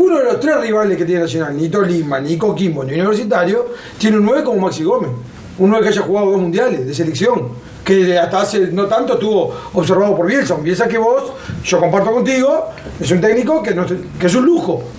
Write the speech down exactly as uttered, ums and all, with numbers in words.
ninguno de los tres rivales que tiene Nacional, ni Tolima, ni Coquimbo, ni Universitario, tiene un nueve como Maxi Gómez. Un nueve que haya jugado dos mundiales de selección, que hasta hace no tanto estuvo observado por Bielsa. Un Bielsa que vos, yo comparto contigo, es un técnico que, no, que es un lujo.